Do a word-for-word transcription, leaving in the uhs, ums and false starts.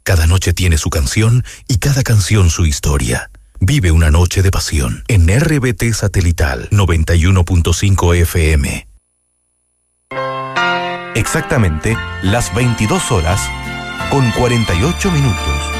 Cada noche tiene su canción y cada canción su historia. Vive una noche de pasión en R B T Satelital noventa y uno punto cinco F M. Exactamente las veintidós horas con cuarenta y ocho minutos.